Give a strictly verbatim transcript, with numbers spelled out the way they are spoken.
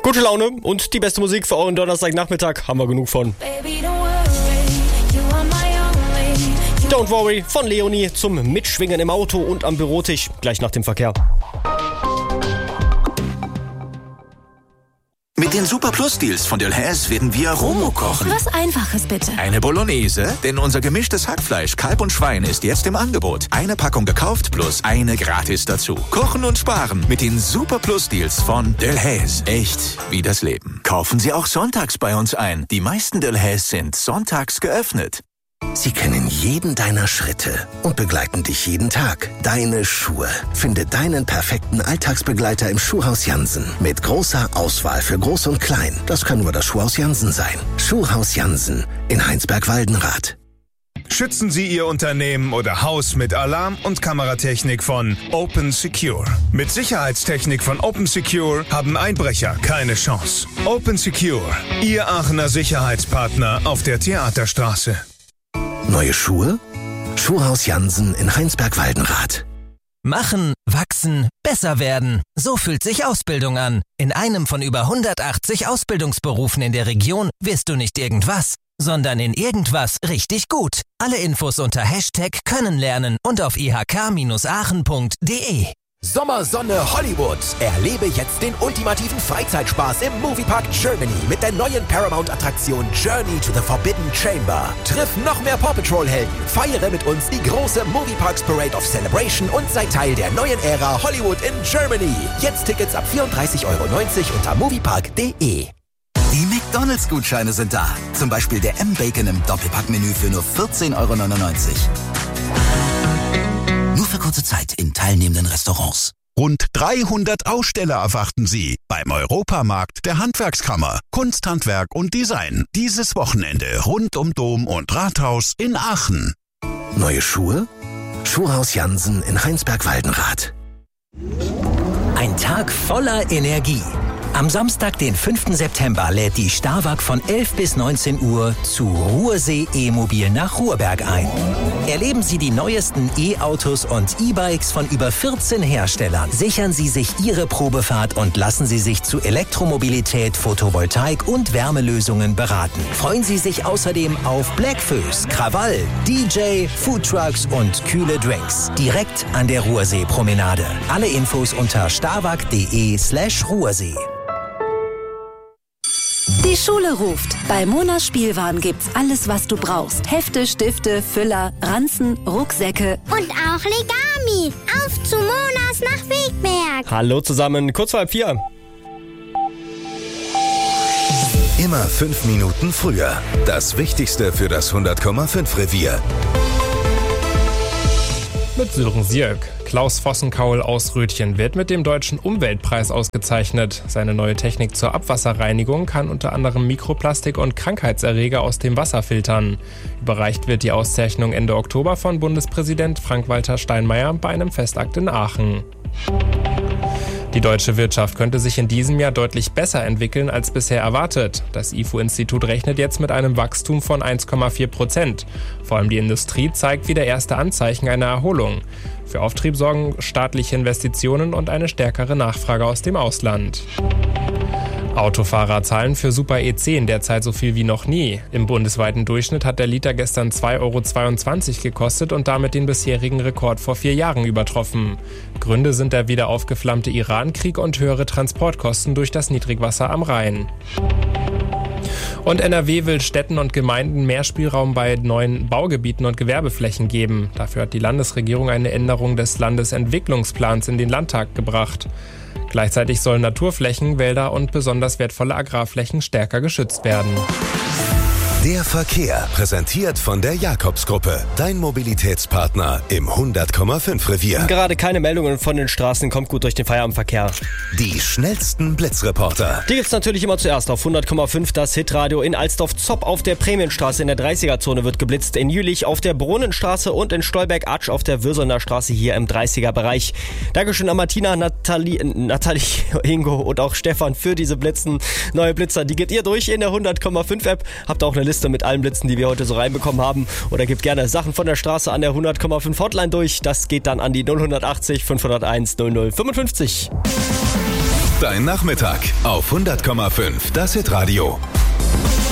Gute Laune und die beste Musik für euren Donnerstagnachmittag haben wir genug von. Baby, don't worry, you are my only. Don't Worry von Leonie zum Mitschwingen im Auto und am Bürotisch, gleich nach dem Verkehr. Mit den Super Plus Deals von Delhaize werden wir Romo kochen. Was Einfaches bitte. Eine Bolognese, denn unser gemischtes Hackfleisch, Kalb und Schwein ist jetzt im Angebot. Eine Packung gekauft plus eine gratis dazu. Kochen und sparen mit den Super Plus Deals von Delhaize. Echt wie das Leben. Kaufen Sie auch sonntags bei uns ein. Die meisten Delhaize sind sonntags geöffnet. Sie kennen jeden deiner Schritte und begleiten dich jeden Tag. Deine Schuhe. Finde deinen perfekten Alltagsbegleiter im Schuhhaus Jansen. Mit großer Auswahl für Groß und Klein. Das kann nur das Schuhhaus Jansen sein. Schuhhaus Jansen in Heinsberg-Waldenrath. Schützen Sie Ihr Unternehmen oder Haus mit Alarm- und Kameratechnik von Open Secure. Mit Sicherheitstechnik von Open Secure haben Einbrecher keine Chance. Open Secure, Ihr Aachener Sicherheitspartner auf der Theaterstraße. Neue Schuhe? Schuhhaus Jansen in Heinsberg-Waldenrath. Machen, wachsen, besser werden. So fühlt sich Ausbildung an. In einem von über hundertachtzig Ausbildungsberufen in der Region wirst du nicht irgendwas, sondern in irgendwas richtig gut. Alle Infos unter Hashtag können lernen und auf i h k Bindestrich aachen Punkt d e. Sommersonne Hollywood. Erlebe jetzt den ultimativen Freizeitspaß im Moviepark Germany mit der neuen Paramount-Attraktion Journey to the Forbidden Chamber. Triff noch mehr Paw Patrol-Helden, feiere mit uns die große Movieparks Parade of Celebration und sei Teil der neuen Ära Hollywood in Germany. Jetzt Tickets ab vierunddreißig Euro neunzig unter moviepark punkt d e. Die McDonalds-Gutscheine sind da. Zum Beispiel der M-Bacon im Doppelpackmenü für nur vierzehn Euro neunundneunzig. Nur für kurze Zeit in teilnehmenden Restaurants. Rund dreihundert Aussteller erwarten Sie beim Europamarkt der Handwerkskammer. Kunst, Handwerk und Design. Dieses Wochenende rund um Dom und Rathaus in Aachen. Neue Schuhe? Schuhhaus Jansen in Heinsberg-Waldenrath. Ein Tag voller Energie. Am Samstag, den fünften September, lädt die Starwag von elf bis neunzehn Uhr zu Ruhrsee E-Mobil nach Ruhrberg ein. Erleben Sie die neuesten E-Autos und E-Bikes von über vierzehn Herstellern. Sichern Sie sich Ihre Probefahrt und lassen Sie sich zu Elektromobilität, Photovoltaik und Wärmelösungen beraten. Freuen Sie sich außerdem auf Blackfoes, Krawall, D J, Foodtrucks und kühle Drinks. Direkt an der Ruhrsee-Promenade. Alle Infos unter starwag punkt de slash Ruhrsee. Die Schule ruft. Bei Monas Spielwaren gibt's alles, was du brauchst. Hefte, Stifte, Füller, Ranzen, Rucksäcke. Und auch Legami. Auf zu Monas nach Wegberg. Hallo zusammen, kurz vor halb vier. Immer fünf Minuten früher. Das Wichtigste für das hundert Komma fünf Revier. Mit Sören Sierk. Klaus Vossenkaul aus Rötchen wird mit dem Deutschen Umweltpreis ausgezeichnet. Seine neue Technik zur Abwasserreinigung kann unter anderem Mikroplastik und Krankheitserreger aus dem Wasser filtern. Überreicht wird die Auszeichnung Ende Oktober von Bundespräsident Frank-Walter Steinmeier bei einem Festakt in Aachen. Die deutsche Wirtschaft könnte sich in diesem Jahr deutlich besser entwickeln als bisher erwartet. Das I F O-Institut rechnet jetzt mit einem Wachstum von eins Komma vier Prozent. Vor allem die Industrie zeigt wieder erste Anzeichen einer Erholung. Für Auftrieb sorgen staatliche Investitionen und eine stärkere Nachfrage aus dem Ausland. Autofahrer zahlen für Super E zehn derzeit so viel wie noch nie. Im bundesweiten Durchschnitt hat der Liter gestern zwei Euro zweiundzwanzig gekostet und damit den bisherigen Rekord vor vier Jahren übertroffen. Gründe sind der wieder aufgeflammte Iran-Krieg und höhere Transportkosten durch das Niedrigwasser am Rhein. Und N R W will Städten und Gemeinden mehr Spielraum bei neuen Baugebieten und Gewerbeflächen geben. Dafür hat die Landesregierung eine Änderung des Landesentwicklungsplans in den Landtag gebracht. Gleichzeitig sollen Naturflächen, Wälder und besonders wertvolle Agrarflächen stärker geschützt werden. Der Verkehr, präsentiert von der Jakobsgruppe. Dein Mobilitätspartner im hundert Komma fünf Revier. Gerade keine Meldungen von den Straßen, kommt gut durch den Feierabendverkehr. Die schnellsten Blitzreporter. Die gibt's natürlich immer zuerst auf hundert Komma fünf, das Hitradio in Alsdorf-Zopp auf der Prämienstraße in der dreißiger-Zone wird geblitzt, in Jülich auf der Brunnenstraße und in Stolberg-Atsch auf der Würsener Straße hier im dreißiger-Bereich. Dankeschön an Martina, Nathalie, Nathalie, Ingo und auch Stefan für diese Blitzen. Neue Blitzer, die geht ihr durch in der hundert Komma fünf App. Habt auch eine Liste mit allen Blitzen, die wir heute so reinbekommen haben. Oder gebt gerne Sachen von der Straße an der hundert Komma fünf Hotline durch. Das geht dann an die null achtzig fünfhunderteins null null fünfundfünfzig. dein Nachmittag auf hundert Komma fünf, das Hitradio.